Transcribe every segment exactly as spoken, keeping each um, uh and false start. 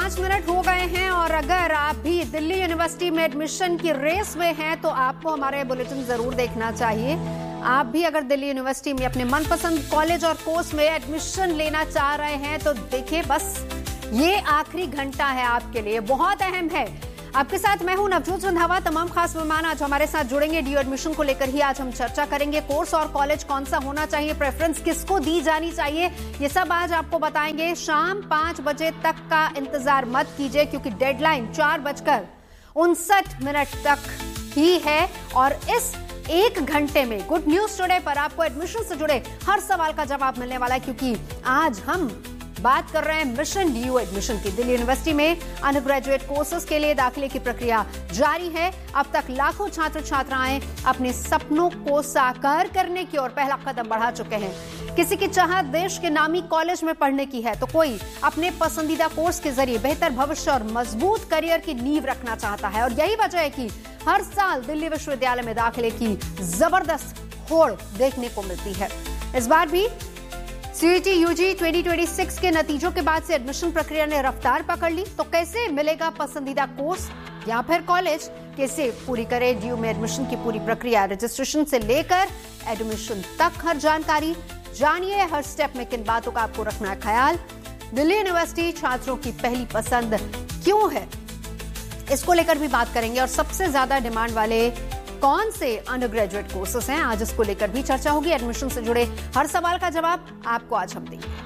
पांच मिनट हो गए हैं और अगर आप भी दिल्ली यूनिवर्सिटी में एडमिशन की रेस में हैं तो आपको हमारे बुलेटिन जरूर देखना चाहिए। आप भी अगर दिल्ली यूनिवर्सिटी में अपने मनपसंद कॉलेज और कोर्स में एडमिशन लेना चाह रहे हैं तो देखिए, बस ये आखिरी घंटा है आपके लिए, बहुत अहम है। आपके साथ मैं हूं नवजोत रंधावा। तमाम खास मेहमान आज हमारे साथ जुड़ेंगे। डी एडमिशन को लेकर ही आज हम चर्चा करेंगे। कोर्स और कॉलेज कौन सा होना चाहिए, प्रेफरेंस किसको दी जानी चाहिए, ये सब आज आपको बताएंगे। शाम पांच बजे तक का इंतजार मत कीजिए क्योंकि डेडलाइन चार बजकर उनसठ मिनट तक ही है और इस एक घंटे में गुड न्यूज टुडे पर आपको एडमिशन से जुड़े हर सवाल का जवाब मिलने वाला है, क्योंकि आज हम बात कर रहे हैं मिशन डीयू एडमिशन की। दिल्ली यूनिवर्सिटी में अंडर ग्रेजुएट कोर्सेज के लिए दाखिले की प्रक्रिया जारी है। अब तक लाखों छात्र छात्राएं अपने सपनों को साकार करने की ओर पहला कदम बढ़ा चुके हैं। किसी की चाहत देश के नामी कॉलेज में पढ़ने की है तो कोई अपने पसंदीदा कोर्स के जरिए बेहतर भविष्य और मजबूत करियर की नींव रखना चाहता है। और यही वजह है कि हर साल दिल्ली विश्वविद्यालय में दाखिले की जबरदस्त होड़ देखने को मिलती है। इस बार भी सीईटी यूजी दो हज़ार छब्बीस के नतीजों के बाद से एडमिशन प्रक्रिया ने रफ्तार पकड़ ली। तो कैसे मिलेगा पसंदीदा कोर्स या फिर कॉलेज, कैसे पूरी करें डीयू में एडमिशन की पूरी प्रक्रिया, रजिस्ट्रेशन से लेकर एडमिशन तक हर जानकारी जानिए। हर स्टेप में किन बातों का आपको रखना है ख्याल। दिल्ली यूनिवर्सिटी छात्रों की पहली पसंद क्यों है, इसको लेकर भी बात करेंगे। और सबसे ज्यादा डिमांड वाले कौन से अंडर ग्रेजुएट कोर्सेस हैं, आज इसको लेकर भी चर्चा होगी। एडमिशन से जुड़े हर सवाल का जवाब आपको आज हम देंगे।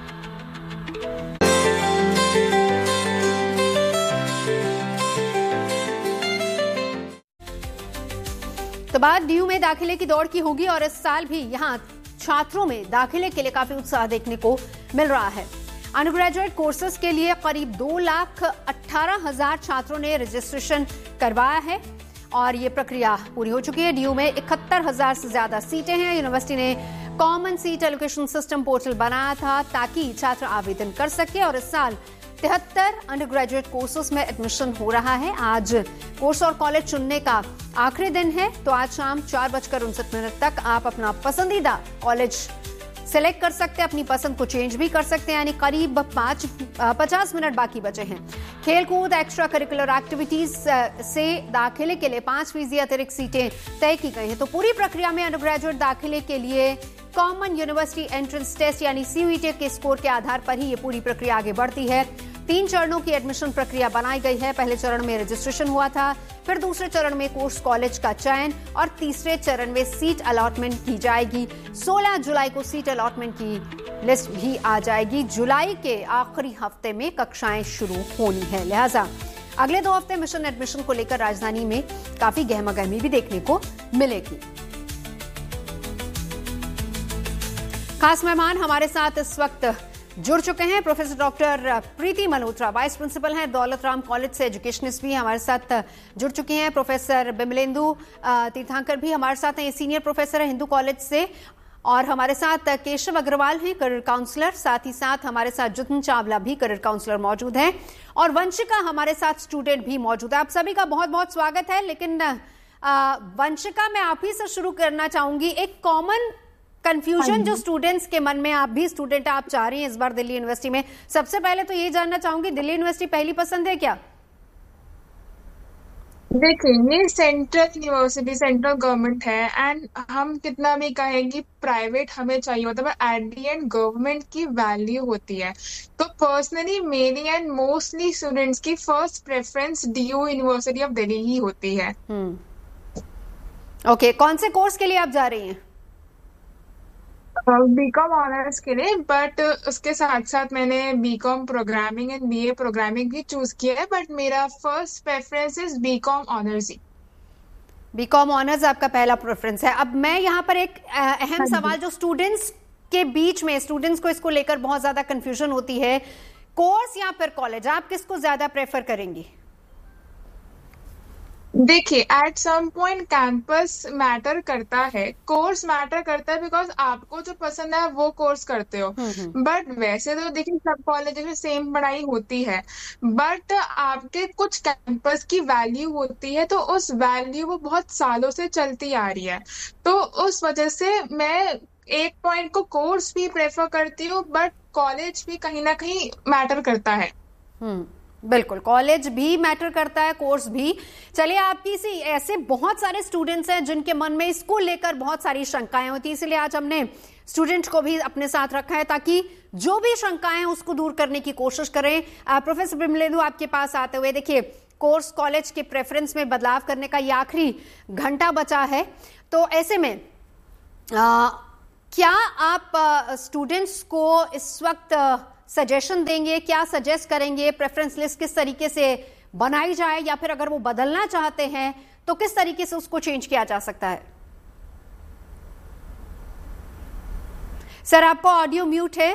तो बात डीयू में दाखिले की दौड़ की होगी और इस साल भी यहां छात्रों में दाखिले के लिए काफी उत्साह देखने को मिल रहा है। अंडर ग्रेजुएट कोर्सेज के लिए करीब दो लाख अट्ठारह हजार छात्रों ने रजिस्ट्रेशन करवाया है और ये प्रक्रिया पूरी हो चुकी है। डीयू में इकहत्तर हजार से ज्यादा सीटें हैं। यूनिवर्सिटी ने common seat allocation system portal बनाया था ताकि छात्र आवेदन कर सके और इस साल तिहत्तर अंडर ग्रेजुएट कोर्सेज में एडमिशन हो रहा है। आज कोर्स और कॉलेज चुनने का आखिरी दिन है, तो आज शाम चार बजकर उनसठ मिनट तक आप अपना पसंदीदा कॉलेज सेलेक्ट कर सकते हैं, अपनी पसंद को चेंज भी कर सकते हैं। यानी करीब पांच पचास मिनट बाकी बचे हैं। खेलकूद, एक्स्ट्रा करिकुलर एक्टिविटीज से दाखिले के लिए पांच फीसदी अतिरिक्त सीटें तय की गई हैं। तो पूरी प्रक्रिया में अंडर ग्रेजुएट दाखिले के लिए कॉमन यूनिवर्सिटी एंट्रेंस टेस्ट यानी सीयूईटी के स्कोर के आधार पर ही ये पूरी प्रक्रिया आगे बढ़ती है। तीन चरणों की एडमिशन प्रक्रिया बनाई गई है। पहले चरण में रजिस्ट्रेशन हुआ था, फिर दूसरे चरण में कोर्स कॉलेज का चयन और तीसरे चरण में सीट अलॉटमेंट की जाएगी। सोलह जुलाई को सीट अलॉटमेंट की लिस्ट भी आ जाएगी। जुलाई के आखिरी हफ्ते में कक्षाएं शुरू होनी है, लिहाजा अगले दो हफ्ते मिशन एडमिशन को लेकर राजधानी में काफी गहमागहमी भी देखने को मिलेगी। खास मेहमान हमारे साथ इस वक्त जुड़ चुके हैं। प्रोफेसर डॉक्टर प्रीति मल्होत्रा वाइस प्रिंसिपल हैं दौलत राम कॉलेज से, एजुकेशनिस्ट भी हमारे साथ जुड़ चुकी हैं। प्रोफेसर बिमलेंदु तीर्थंकर भी हमारे साथ हैं, ये सीनियर प्रोफेसर है हिंदू कॉलेज से। और हमारे साथ केशव अग्रवाल हैं, करियर काउंसलर। साथ ही साथ हमारे साथ जुतन चावला भी करियर काउंसलर मौजूद हैं और वंशिका हमारे साथ स्टूडेंट भी मौजूद है। आप सभी का बहुत बहुत स्वागत है। लेकिन वंशिका, मैं आप ही से शुरू करना चाहूंगी। एक कॉमन कंफ्यूजन जो स्टूडेंट्स के मन में, आप भी स्टूडेंट आप चाह रही हैं इस बार दिल्ली यूनिवर्सिटी में, सबसे पहले तो ये जानना चाहूंगी, दिल्ली यूनिवर्सिटी पहली पसंद है क्या? देखिए, ये सेंट्रल यूनिवर्सिटी, सेंट्रल गवर्नमेंट है एंड हम कितना भी कहें कि प्राइवेट हमें चाहिए होता है, पर एट दी एंड गवर्नमेंट की वैल्यू होती है। तो पर्सनली मेरी एंड मोस्टली स्टूडेंट्स की first preference DU university of Delhi ही होती है। हम्म ओके, कौन से कोर्स के लिए आप जा रही हैं? बीकॉम ऑनर्स के लिए, बट उसके साथ साथ मैंने BCom programming and BA programming भी चूज किया है, बट मेरा first preference is BCom honours he. BCom honours आपका पहला प्रेफरेंस है। अब मैं यहाँ पर एक अहम सवाल जो स्टूडेंट्स के बीच में, स्टूडेंट्स को इसको लेकर बहुत ज्यादा कंफ्यूजन होती है, कोर्स या फिर कॉलेज, आप किसको ज्यादा प्रेफर करेंगी? देखिए, at some point campus matter करता है, कोर्स मैटर करता है, बिकॉज आपको जो पसंद है वो कोर्स करते हो। बट वैसे तो देखिए सब कॉलेज में सेम पढ़ाई होती है, बट आपके कुछ कैंपस की वैल्यू होती है, तो उस वैल्यू वो बहुत सालों से चलती आ रही है। तो उस वजह से मैं एक पॉइंट को कोर्स भी प्रेफर करती हूँ, बट कॉलेज भी कहीं ना कहीं मैटर करता है। बिल्कुल, कॉलेज भी मैटर करता है, कोर्स भी। चलिए, आपकी सी ऐसे बहुत सारे स्टूडेंट्स हैं जिनके मन में इसको लेकर बहुत सारी शंकाएं होती है, इसलिए आज हमने स्टूडेंट्स को भी अपने साथ रखा है ताकि जो भी शंकाएं हैं उसको दूर करने की कोशिश करें। प्रोफेसर बिमलेंदु, आपके पास आते हुए, देखिए कोर्स कॉलेज के प्रेफरेंस में बदलाव करने का ये आखिरी घंटा बचा है, तो ऐसे में आ, क्या आप स्टूडेंट्स को इस वक्त सजेशन देंगे, क्या सजेस्ट करेंगे, प्रेफरेंस लिस्ट किस तरीके से बनाई जाए, या फिर अगर वो बदलना चाहते हैं तो किस तरीके से उसको चेंज किया जा सकता है? सर, आपका ऑडियो म्यूट है।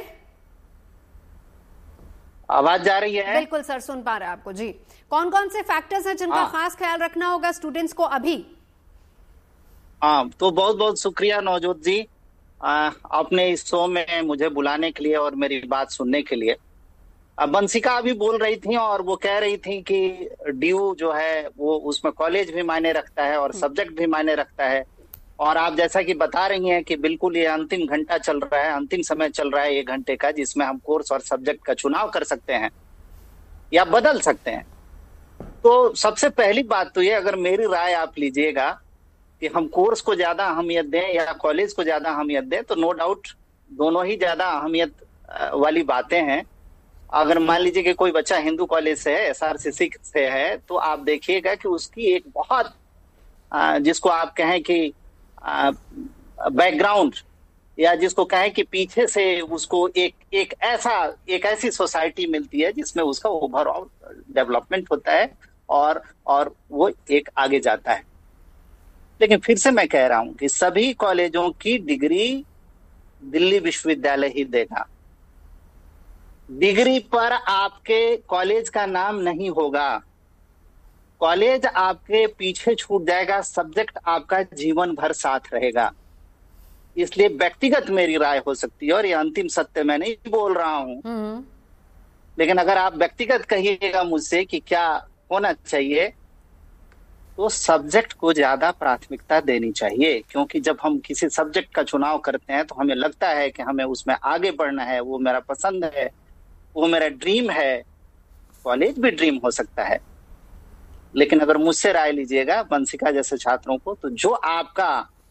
आवाज जा रही है? बिल्कुल सर, सुन पा रहे हैं आपको जी। कौन कौन से फैक्टर्स हैं जिनका खास ख्याल रखना होगा स्टूडेंट्स को अभी? हाँ, तो बहुत बहुत शुक्रिया नवजोत जी, आ, आपने इस शो में मुझे बुलाने के लिए और मेरी बात सुनने के लिए। बंसिका अभी बोल रही थी और वो कह रही थी कि ड्यू जो है वो उसमें कॉलेज भी मायने रखता है और सब्जेक्ट भी मायने रखता है, और आप जैसा कि बता रही हैं कि बिल्कुल ये अंतिम घंटा चल रहा है, अंतिम समय चल रहा है एक घंटे का, जिसमें हम कोर्स और सब्जेक्ट का चुनाव कर सकते हैं या बदल सकते हैं। तो सबसे पहली बात तो ये, अगर मेरी राय आप लीजिएगा कि हम कोर्स को ज्यादा अहमियत दें या कॉलेज को ज्यादा अहमियत दें, तो नो डाउट दोनों ही ज्यादा अहमियत वाली बातें हैं। अगर मान लीजिए कि कोई बच्चा हिंदू कॉलेज से है, एसआरसीसी से है, तो आप देखिएगा कि उसकी एक बहुत जिसको आप कहें कि बैकग्राउंड, या जिसको कहें कि पीछे से उसको एक एक ऐसा एक ऐसी सोसाइटी मिलती है जिसमें उसका ओवरऑल डेवलपमेंट होता है और और वो एक आगे जाता है। लेकिन फिर से मैं कह रहा हूं कि सभी कॉलेजों की डिग्री दिल्ली विश्वविद्यालय ही देगा। डिग्री पर आपके कॉलेज का नाम नहीं होगा, कॉलेज आपके पीछे छूट जाएगा, सब्जेक्ट आपका जीवन भर साथ रहेगा। इसलिए व्यक्तिगत मेरी राय हो सकती है और ये अंतिम सत्य मैं नहीं बोल रहा हूं, लेकिन अगर आप व्यक्तिगत कहिएगा मुझसे कि क्या होना चाहिए, तो सब्जेक्ट को ज्यादा प्राथमिकता देनी चाहिए। क्योंकि जब हम किसी सब्जेक्ट का चुनाव करते हैं तो हमें लगता है कि हमें उसमें आगे बढ़ना है, वो मेरा पसंद है, वो मेरा ड्रीम है। कॉलेज भी ड्रीम हो सकता है, लेकिन अगर मुझसे राय लीजिएगा बंसिका जैसे छात्रों को, तो जो आपका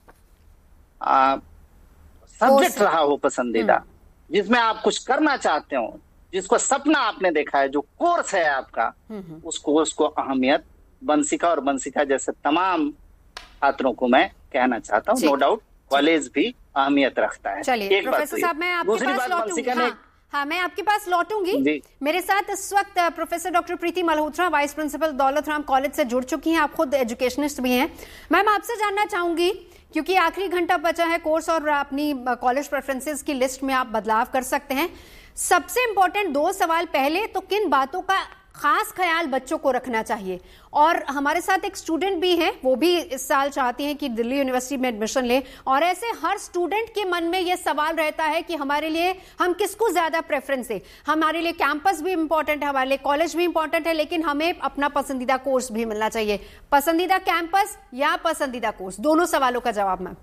सब्जेक्ट रहा हो पसंदीदा, जिसमें आप कुछ करना चाहते हो, जिसको सपना आपने देखा है, जो कोर्स है आपका, उस कोर्स को अहमियत बंसिका और बंसिका जैसे तमाम छात्रों को मैं कहना चाहता हूँ। नो डाउट कॉलेज भी अहमियत रखता है। चलिए प्रोफेसर साहब, मैं आपके पास लौटूंगी। हाँ, हाँ, मैं आपके पास लौटूंगी। मेरे साथ इस वक्त प्रोफेसर डॉक्टर प्रीति Malhotra, vice principal Daulat Ram college से जुड़ चुकी हैं। आप खुद एजुकेशनिस्ट भी हैं। मैम, आपसे जानना चाहूंगी, क्योंकि आखिरी घंटा बचा है, कोर्स और अपनी कॉलेज प्रेफरेंसेस की लिस्ट में आप बदलाव कर सकते हैं। सबसे इंपॉर्टेंट दो सवाल, पहले तो किन बातों का खास ख्याल बच्चों को रखना चाहिए? और हमारे साथ एक स्टूडेंट भी हैं, वो भी इस साल चाहती हैं कि दिल्ली यूनिवर्सिटी में एडमिशन ले, और ऐसे हर स्टूडेंट के मन में ये सवाल रहता है कि हमारे लिए हम किसको ज्यादा प्रेफरेंस दें। हमारे लिए कैंपस भी इंपॉर्टेंट है, हमारे लिए कॉलेज भी इंपॉर्टेंट है, लेकिन हमें अपना पसंदीदा कोर्स भी मिलना चाहिए। पसंदीदा कैंपस या पसंदीदा कोर्स, दोनों सवालों का जवाब मैम।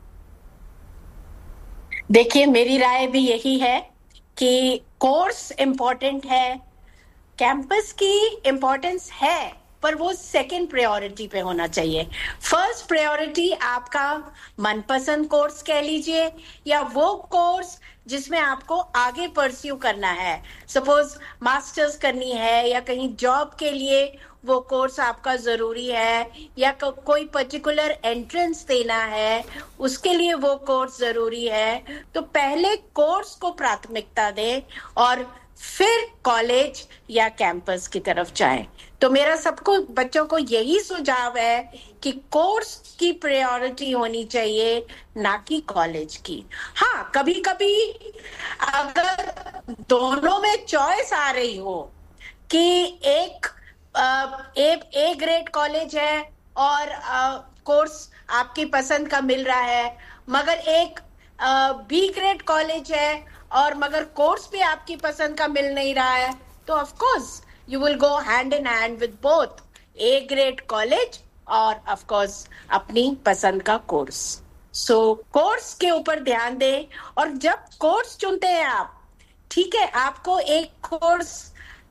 देखिए, मेरी राय भी यही है कि कोर्स इंपॉर्टेंट है, कैंपस की इंपॉर्टेंस है, पर वो सेकंड प्रायोरिटी पे होना चाहिए। फर्स्ट प्रायोरिटी आपका मनपसंद कोर्स कह लीजिए, या वो कोर्स जिसमें आपको आगे परस्यू करना है। सपोज मास्टर्स करनी है या कहीं जॉब के लिए वो कोर्स आपका जरूरी है, या को, कोई पर्टिकुलर एंट्रेंस देना है, उसके लिए वो कोर्स जरूरी है। तो पहले कोर्स को प्राथमिकता दें और फिर कॉलेज या कैंपस की तरफ जाएं। तो मेरा सबको बच्चों को यही सुझाव है कि कोर्स की प्रायोरिटी होनी चाहिए, ना कि कॉलेज की। हाँ, कभी कभी अगर दोनों में चॉइस आ रही हो कि एक ए ग्रेड कॉलेज है और आ, कोर्स आपकी पसंद का मिल रहा है, मगर एक बी ग्रेड कॉलेज है और मगर कोर्स भी आपकी पसंद का मिल नहीं रहा है, तो of course you will go hand in hand with both A grade college और ऑफ कोर्स अपनी पसंद का कोर्स। सो कोर्स के ऊपर ध्यान दें, और जब कोर्स चुनते हैं आप, ठीक है, आपको एक कोर्स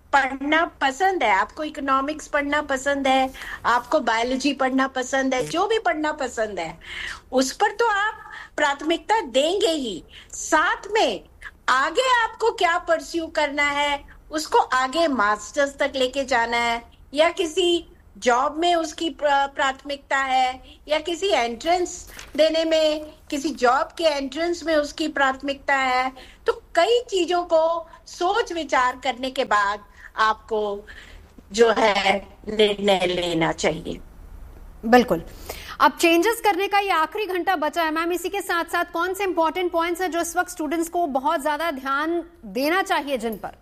पढ़ना पसंद है, आपको इकोनॉमिक्स पढ़ना पसंद है, आपको बायोलॉजी पढ़ना पसंद है, जो भी पढ़ना पसंद है उस पर तो आप प्राथमिकता देंगे ही। साथ में आगे आपको क्या परस्यू करना है, उसको आगे मास्टर्स तक लेके जाना है, या किसी जॉब में उसकी प्राथमिकता है, या किसी एंट्रेंस देने में, किसी जॉब के एंट्रेंस में उसकी प्राथमिकता है, तो कई चीजों को सोच विचार करने के बाद आपको जो है निर्णय लेना चाहिए। बिल्कुल। अब चेंजेस करने का ये आखिरी घंटा बचा है मैम, इसी के साथ साथ कौन से इंपॉर्टेंट पॉइंट्स हैं जो इस वक्त स्टूडेंट्स को बहुत ज्यादा ध्यान देना चाहिए जिन पर?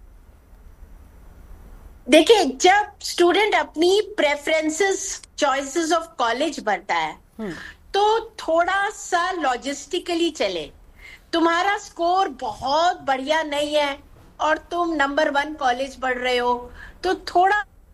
देखिए, जब स्टूडेंट अपनी प्रेफरेंसेस, चॉइसेस ऑफ कॉलेज भरता है तो थोड़ा सा लॉजिस्टिकली चले। तुम्हारा स्कोर बहुत बढ़िया नहीं है और तुम नंबर वन कॉलेज पढ़ रहे हो तो थोड़ा